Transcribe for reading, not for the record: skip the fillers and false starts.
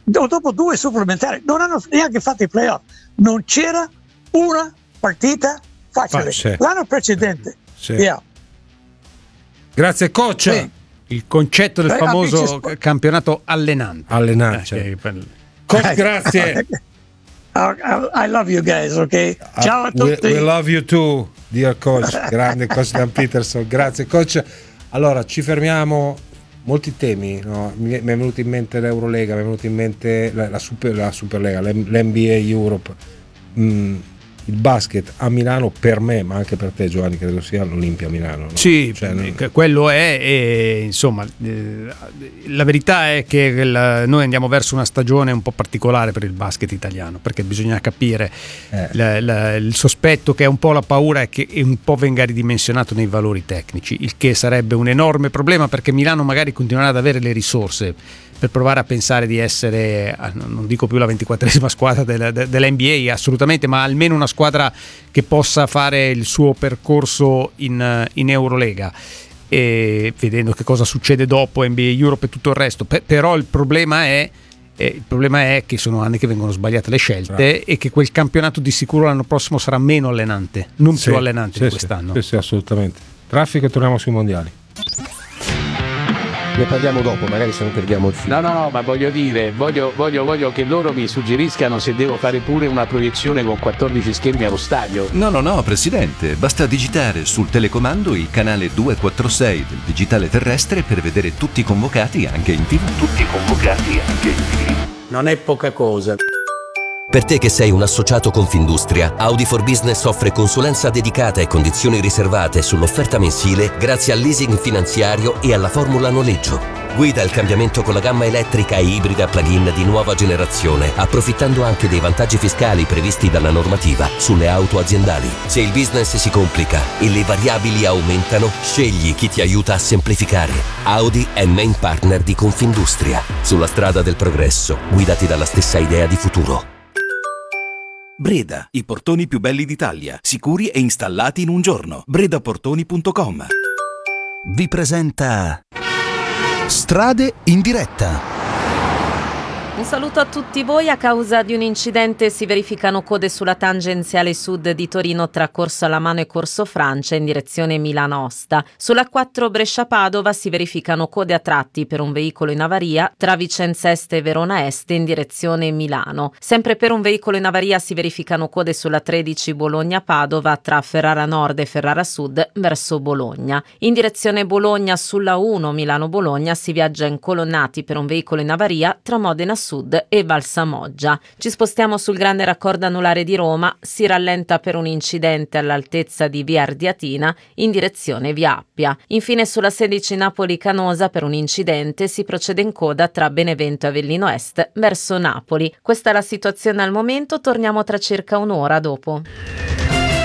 dopo 2 supplementari, non hanno neanche fatto i playoff, non c'era una partita facile. L'anno precedente. Grazie coach. Sì. Il concetto del famoso campionato allenante. Coach, grazie. I love you guys, ok? Ciao a tutti. We love you too, dear coach. Grande coach Dan Peterson. Grazie coach. Allora ci fermiamo. Molti temi, no? Mi è venuto in mente l'Eurolega, mi è venuto in mente la Superlega, l'NBA Europe, il basket a Milano per me, ma anche per te Giovanni credo sia l'Olimpia a Milano, no? Sì, quello è, e, insomma la verità è che noi andiamo verso una stagione un po' particolare per il basket italiano, perché bisogna capire il sospetto, che è un po' la paura, è che un po' venga ridimensionato nei valori tecnici, il che sarebbe un enorme problema, perché Milano magari continuerà ad avere le risorse per provare a pensare di essere, non dico più la 24esima squadra dell'NBA assolutamente, ma almeno una squadra che possa fare il suo percorso in Eurolega, e vedendo che cosa succede dopo NBA Europe e tutto il resto. Però il problema è che sono anni che vengono sbagliate le scelte, e che quel campionato di sicuro l'anno prossimo sarà meno allenante, non più allenante di quest'anno. Sì, assolutamente. Traffico e torniamo sui mondiali. Ne parliamo dopo, magari se non perdiamo il filo. No, ma voglio dire, voglio che loro mi suggeriscano se devo fare pure una proiezione con 14 schermi allo stadio. No, Presidente, basta digitare sul telecomando il canale 246 del digitale terrestre per vedere tutti i convocati anche in TV. Non è poca cosa. Per te che sei un associato Confindustria, Audi for Business offre consulenza dedicata e condizioni riservate sull'offerta mensile grazie al leasing finanziario e alla formula noleggio. Guida il cambiamento con la gamma elettrica e ibrida plug-in di nuova generazione, approfittando anche dei vantaggi fiscali previsti dalla normativa sulle auto aziendali. Se il business si complica e le variabili aumentano, scegli chi ti aiuta a semplificare. Audi è main partner di Confindustria. Sulla strada del progresso, guidati dalla stessa idea di futuro. Breda, i portoni più belli d'Italia, sicuri e installati in un giorno. bredaportoni.com. Vi presenta Strade in diretta. Un saluto a tutti voi. A causa di un incidente si verificano code sulla tangenziale sud di Torino tra Corso Alamano e Corso Francia in direzione Milano-Osta. Sulla 4 Brescia-Padova si verificano code a tratti per un veicolo in avaria tra Vicenza Est e Verona Est in direzione Milano. Sempre per un veicolo in avaria si verificano code sulla 13 Bologna-Padova tra Ferrara Nord e Ferrara Sud verso Bologna. In direzione Bologna sulla 1 Milano-Bologna si viaggia incolonnati per un veicolo in avaria tra Modena Sud e Valsamoggia. Ci spostiamo sul grande raccordo anulare di Roma, si rallenta per un incidente all'altezza di via Ardiatina in direzione via Appia. Infine sulla 16 Napoli-Canosa per un incidente si procede in coda tra Benevento e Avellino Est verso Napoli. Questa è la situazione al momento, torniamo tra circa un'ora dopo.